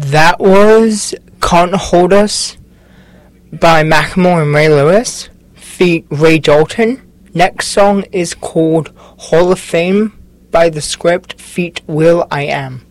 That was Can't Hold Us by Macklemore and Ray Lewis, feat. Ray Dalton. Next song is called Hall of Fame by The Script, feat. Will I Am.